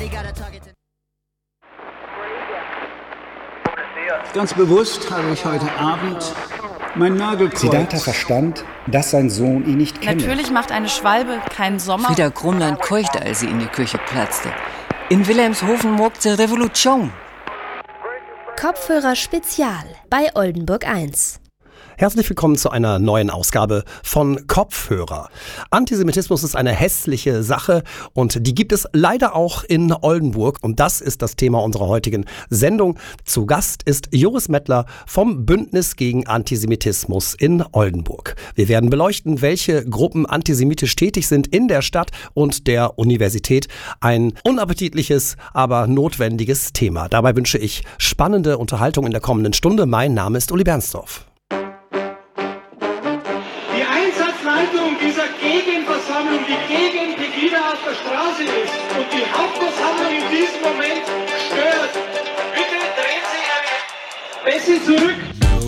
Ganz bewusst habe ich heute Abend mein Nagelkreuz. Siddhartha verstand, dass sein Sohn ihn nicht kenne. Natürlich macht eine Schwalbe keinen Sommer. Frieda Krumland keuchte, als sie in die Küche platzte. In Wilhelmshoven murkte Revolution. Kopfhörer Spezial bei Oldenburg 1. Herzlich willkommen zu einer neuen Ausgabe von Kopfhörer. Antisemitismus ist eine hässliche Sache und die gibt es leider auch in Oldenburg. Und das ist das Thema unserer heutigen Sendung. Zu Gast ist Joris Mettler vom Bündnis gegen Antisemitismus in Oldenburg. Wir werden beleuchten, welche Gruppen antisemitisch tätig sind in der Stadt und der Universität. Ein unappetitliches, aber notwendiges Thema. Dabei wünsche ich spannende Unterhaltung in der kommenden Stunde. Mein Name ist Uli Bernsdorf. Einsatzleitung dieser Gegenversammlung, die gegen Pegida auf der Straße ist und die Hauptversammlung in diesem Moment stört. Bitte drehen Sie Ihre Bässe zurück.